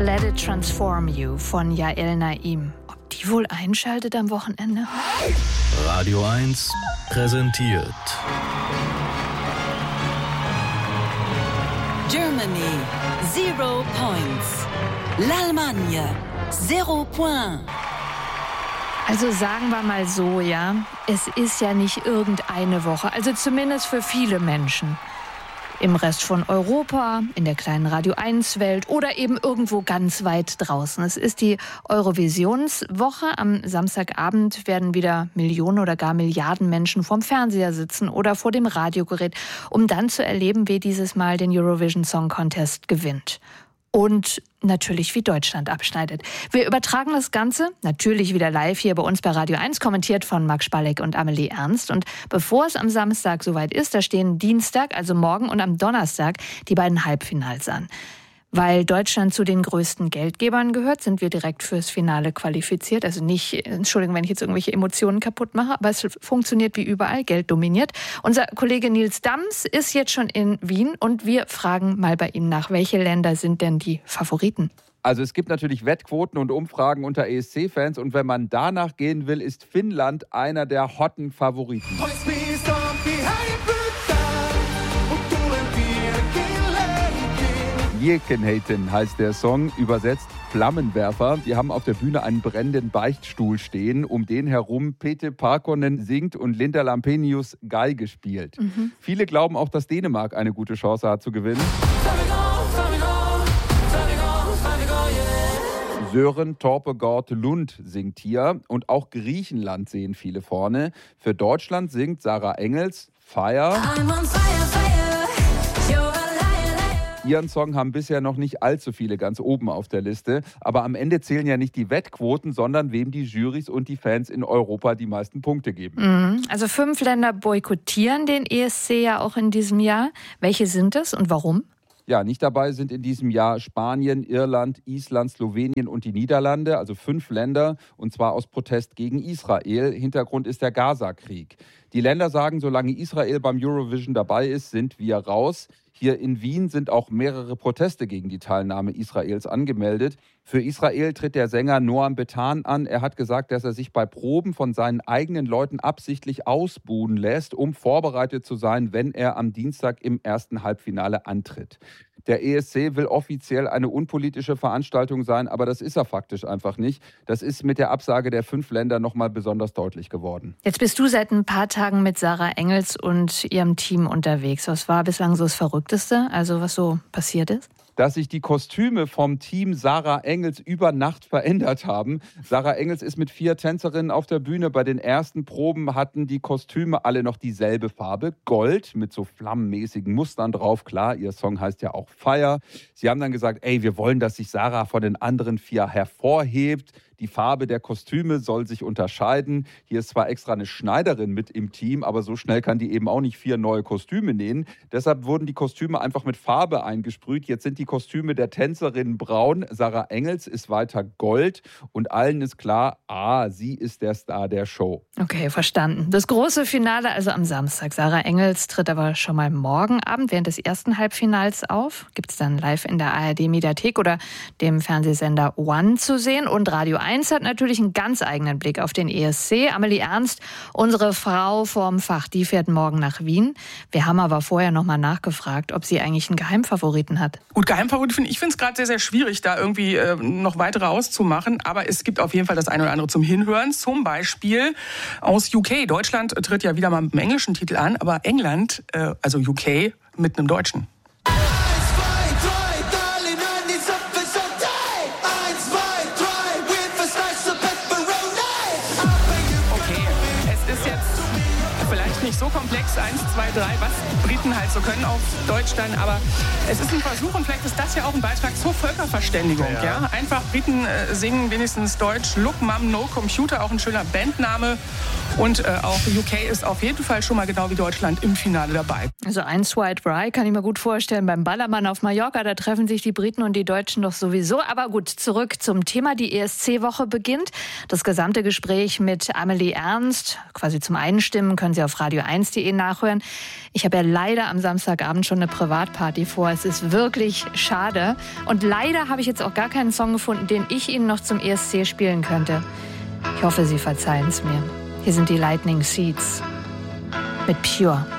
Let It Transform You von Yael Naim. Ob die wohl einschaltet am Wochenende? Radio 1 präsentiert Germany, 0 points. L'Allemagne, 0 points. Also sagen wir mal so, ja, es ist ja nicht irgendeine Woche, also zumindest für viele Menschen. Im Rest von Europa, in der kleinen Radio 1-Welt oder eben irgendwo ganz weit draußen. Es ist die Eurovisionswoche. Am Samstagabend werden wieder Millionen oder gar Milliarden Menschen vorm Fernseher sitzen oder vor dem Radiogerät, um dann zu erleben, wer dieses Mal den Eurovision Song Contest gewinnt. Und natürlich, wie Deutschland abschneidet. Wir übertragen das Ganze natürlich wieder live hier bei uns bei Radio 1, kommentiert von Max Spalleck und Amelie Ernst. Und bevor es am Samstag soweit ist, da stehen Dienstag, also morgen, und am Donnerstag die beiden Halbfinals an. Weil Deutschland zu den größten Geldgebern gehört, sind wir direkt fürs Finale qualifiziert. Also nicht, Entschuldigung, wenn ich jetzt irgendwelche Emotionen kaputt mache, aber es funktioniert wie überall, Geld dominiert. Unser Kollege Nils Dams ist jetzt schon in Wien und wir fragen mal bei ihm nach, welche Länder sind denn die Favoriten? Also es gibt natürlich Wettquoten und Umfragen unter ESC-Fans und wenn man danach gehen will, ist Finnland einer der hotten Favoriten. Liekenheiten heißt der Song, übersetzt Flammenwerfer. Die haben auf der Bühne einen brennenden Beichtstuhl stehen, um den herum Pete Parkkonen singt und Linda Lampenius Geige spielt. Viele glauben auch, dass Dänemark eine gute Chance hat zu gewinnen. Sören Torpegård Lund singt hier und auch Griechenland sehen viele vorne. Für Deutschland singt Sarah Engels Fire. Ihren Song haben bisher noch nicht allzu viele ganz oben auf der Liste. Aber am Ende zählen ja nicht die Wettquoten, sondern wem die Jurys und die Fans in Europa die meisten Punkte geben. Also 5 Länder boykottieren den ESC ja auch in diesem Jahr. Welche sind es und warum? Ja, nicht dabei sind in diesem Jahr Spanien, Irland, Island, Slowenien und die Niederlande, also 5 Länder, und zwar aus Protest gegen Israel. Hintergrund ist der Gaza-Krieg. Die Länder sagen, solange Israel beim Eurovision dabei ist, sind wir raus. Hier in Wien sind auch mehrere Proteste gegen die Teilnahme Israels angemeldet. Für Israel tritt der Sänger Noam Betan an. Er hat gesagt, dass er sich bei Proben von seinen eigenen Leuten absichtlich ausbuhen lässt, um vorbereitet zu sein, wenn er am Dienstag im ersten Halbfinale antritt. Der ESC will offiziell eine unpolitische Veranstaltung sein, aber das ist er faktisch einfach nicht. Das ist mit der Absage der 5 Länder nochmal besonders deutlich geworden. Jetzt bist du seit ein paar Tagen mit Sarah Engels und ihrem Team unterwegs. Was war bislang so das Verrückteste, also was so passiert ist? Dass sich die Kostüme vom Team Sarah Engels über Nacht verändert haben. Sarah Engels ist mit 4 Tänzerinnen auf der Bühne. Bei den ersten Proben hatten die Kostüme alle noch dieselbe Farbe, Gold, mit so flammenmäßigen Mustern drauf. Klar, ihr Song heißt ja auch Fire. Sie haben dann gesagt, wir wollen, dass sich Sarah von den anderen 4 hervorhebt. Die Farbe der Kostüme soll sich unterscheiden. Hier ist zwar extra eine Schneiderin mit im Team, aber so schnell kann die eben auch nicht 4 neue Kostüme nähen. Deshalb wurden die Kostüme einfach mit Farbe eingesprüht. Jetzt sind die Kostüme der Tänzerinnen braun. Sarah Engels ist weiter gold. Und allen ist klar, sie ist der Star der Show. Okay, verstanden. Das große Finale also am Samstag. Sarah Engels tritt aber schon mal morgen Abend während des ersten Halbfinals auf. Gibt es dann live in der ARD-Mediathek oder dem Fernsehsender One zu sehen. Und Radio 1 hat natürlich einen ganz eigenen Blick auf den ESC. Amelie Ernst, unsere Frau vorm Fach, die fährt morgen nach Wien. Wir haben aber vorher noch mal nachgefragt, ob sie eigentlich einen Geheimfavoriten hat. Gut, Geheimfavoriten, ich finde es gerade sehr, sehr schwierig, da irgendwie noch weitere auszumachen. Aber es gibt auf jeden Fall das eine oder andere zum Hinhören. Zum Beispiel aus UK. Deutschland tritt ja wieder mal mit dem englischen Titel an, aber England, also UK, mit einem deutschen. Nicht so komplex, 1, 2, 3, was Briten halt so können auf Deutsch dann, aber es ist ein Versuch und vielleicht ist das ja auch ein Beitrag zur Völkerverständigung, ja? Einfach Briten singen wenigstens Deutsch, Look Mum No Computer, auch ein schöner Bandname und auch UK ist auf jeden Fall schon mal genau wie Deutschland im Finale dabei. Also 1, 2, 3 kann ich mir gut vorstellen, beim Ballermann auf Mallorca, da treffen sich die Briten und die Deutschen doch sowieso, aber gut, zurück zum Thema, die ESC-Woche beginnt. Das gesamte Gespräch mit Amelie Ernst, quasi zum Einstimmen, können Sie auf radio1.de nachhören. Ich habe ja live leider am Samstagabend schon eine Privatparty vor. Es ist wirklich schade. Und leider habe ich jetzt auch gar keinen Song gefunden, den ich Ihnen noch zum ESC spielen könnte. Ich hoffe, Sie verzeihen es mir. Hier sind die Lightning Seeds mit Pure.